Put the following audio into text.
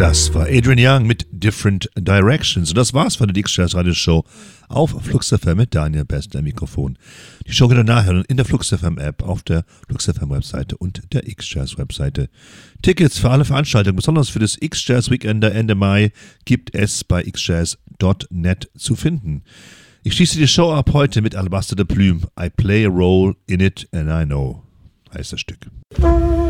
Das war Adrian Young mit Different Directions. Und das war's von der X-Jazz Radio Show auf Flux FM mit Daniel Best am Mikrofon. Die Show könnt ihr nachhören in der Flux FM App, auf der Flux FM Webseite und der X-Jazz Webseite. Tickets für alle Veranstaltungen, besonders für das X-Jazz Weekender Ende Mai, gibt es bei xjazz.net zu finden. Ich schließe die Show ab heute mit Alabaster de Plume. I play a role in it and I know. Heißt das Stück.